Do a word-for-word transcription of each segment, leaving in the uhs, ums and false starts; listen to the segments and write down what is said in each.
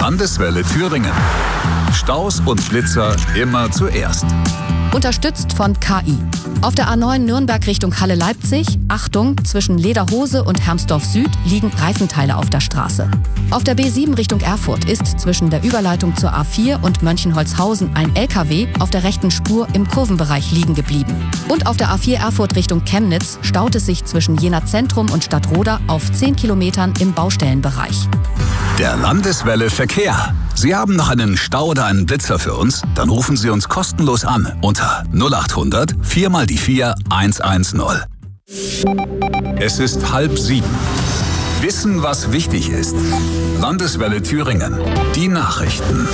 Landeswelle Thüringen. Staus und Blitzer immer zuerst. Unterstützt von K I. Auf der A neun Nürnberg Richtung Halle-Leipzig, Achtung, zwischen Lederhose und Hermsdorf Süd liegen Reifenteile auf der Straße. Auf der B sieben Richtung Erfurt ist zwischen der Überleitung zur A vier und Mönchenholzhausen ein L K W auf der rechten Spur im Kurvenbereich liegen geblieben. Und auf der A vier Erfurt Richtung Chemnitz staut es sich zwischen Jena Zentrum und Stadtroda auf zehn Kilometern im Baustellenbereich. Der Landeswelle Verkehr. Sie haben noch einen Stau oder einen Blitzer für uns? Dann rufen Sie uns kostenlos an unter null acht hundert vier mal die vier eins eins null. Es ist halb sieben. Wissen, was wichtig ist. Landeswelle Thüringen. Die Nachrichten.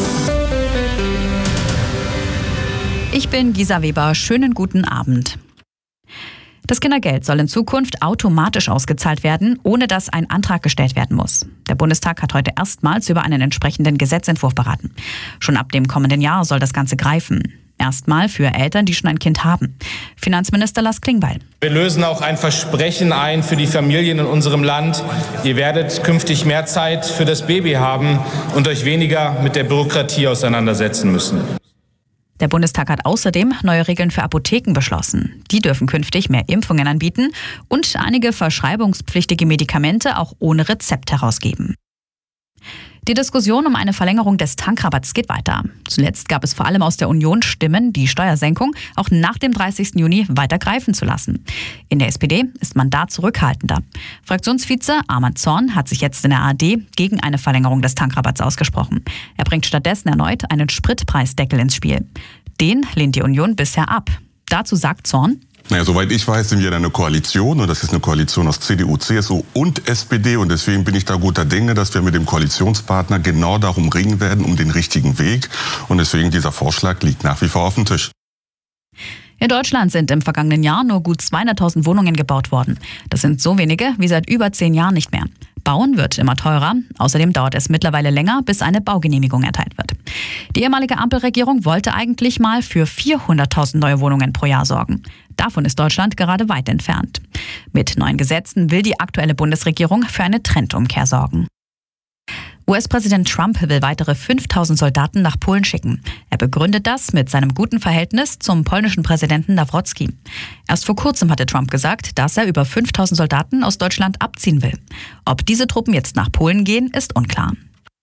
Ich bin Gisa Weber. Schönen guten Abend. Das Kindergeld soll in Zukunft automatisch ausgezahlt werden, ohne dass ein Antrag gestellt werden muss. Der Bundestag hat heute erstmals über einen entsprechenden Gesetzentwurf beraten. Schon ab dem kommenden Jahr soll das Ganze greifen. Erstmal für Eltern, die schon ein Kind haben. Finanzminister Lars Klingbeil. Wir lösen auch ein Versprechen ein für die Familien in unserem Land. Ihr werdet künftig mehr Zeit für das Baby haben und euch weniger mit der Bürokratie auseinandersetzen müssen. Der Bundestag hat außerdem neue Regeln für Apotheken beschlossen. Die dürfen künftig mehr Impfungen anbieten und einige verschreibungspflichtige Medikamente auch ohne Rezept herausgeben. Die Diskussion um eine Verlängerung des Tankrabatts geht weiter. Zuletzt gab es vor allem aus der Union Stimmen, die Steuersenkung auch nach dem dreißigsten Juni weiter greifen zu lassen. In der S P D ist man da zurückhaltender. Fraktionsvize Arman Zorn hat sich jetzt in der A R D gegen eine Verlängerung des Tankrabatts ausgesprochen. Er bringt stattdessen erneut einen Spritpreisdeckel ins Spiel. Den lehnt die Union bisher ab. Dazu sagt Zorn: Naja, soweit ich weiß, sind wir in einer Koalition und das ist eine Koalition aus C D U, C S U und S P D und deswegen bin ich da guter Dinge, dass wir mit dem Koalitionspartner genau darum ringen werden, um den richtigen Weg und deswegen dieser Vorschlag liegt nach wie vor auf dem Tisch. In Deutschland sind im vergangenen Jahr nur gut zweihunderttausend Wohnungen gebaut worden. Das sind so wenige wie seit über zehn Jahren nicht mehr. Bauen wird immer teurer. Außerdem dauert es mittlerweile länger, bis eine Baugenehmigung erteilt wird. Die ehemalige Ampelregierung wollte eigentlich mal für vierhunderttausend neue Wohnungen pro Jahr sorgen. Davon ist Deutschland gerade weit entfernt. Mit neuen Gesetzen will die aktuelle Bundesregierung für eine Trendumkehr sorgen. U S-Präsident Trump will weitere fünftausend Soldaten nach Polen schicken. Er begründet das mit seinem guten Verhältnis zum polnischen Präsidenten Nawrocki. Erst vor kurzem hatte Trump gesagt, dass er über fünftausend Soldaten aus Deutschland abziehen will. Ob diese Truppen jetzt nach Polen gehen, ist unklar.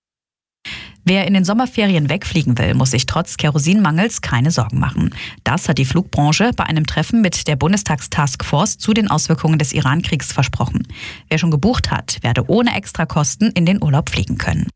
Wer in den Sommerferien wegfliegen will, muss sich trotz Kerosinmangels keine Sorgen machen. Das hat die Flugbranche bei einem Treffen mit der Bundestagstaskforce zu den Auswirkungen des Iran-Kriegs versprochen. Wer schon gebucht hat, werde ohne Extrakosten in den Urlaub fliegen können.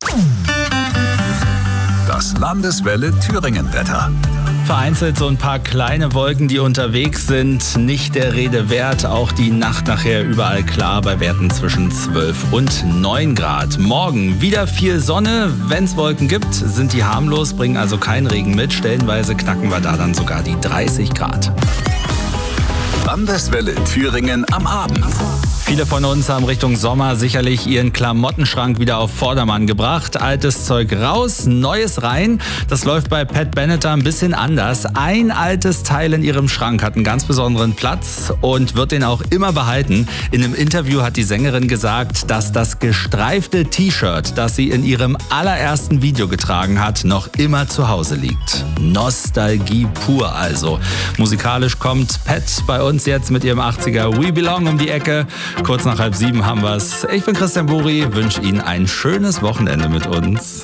Das Landeswelle Thüringen-Wetter. Vereinzelt so ein paar kleine Wolken, die unterwegs sind. Nicht der Rede wert. Auch die Nacht nachher überall klar bei Werten zwischen zwölf und neun Grad. Morgen wieder viel Sonne. Wenn es Wolken gibt, sind die harmlos, bringen also keinen Regen mit. Stellenweise knacken wir da dann sogar die dreißig Grad. Landeswelle Thüringen am Abend. Viele von uns haben Richtung Sommer sicherlich ihren Klamottenschrank wieder auf Vordermann gebracht. Altes Zeug raus, Neues rein. Das läuft bei Pat Benatar ein bisschen anders. Ein altes Teil in ihrem Schrank hat einen ganz besonderen Platz und wird den auch immer behalten. In einem Interview hat die Sängerin gesagt, dass das gestreifte T-Shirt, das sie in ihrem allerersten Video getragen hat, noch immer zu Hause liegt. Nostalgie pur also. Musikalisch kommt Pat bei uns jetzt mit ihrem achtziger We Belong um die Ecke. Kurz nach halb sieben haben wir's. Ich bin Christian Buri, wünsche Ihnen ein schönes Wochenende mit uns.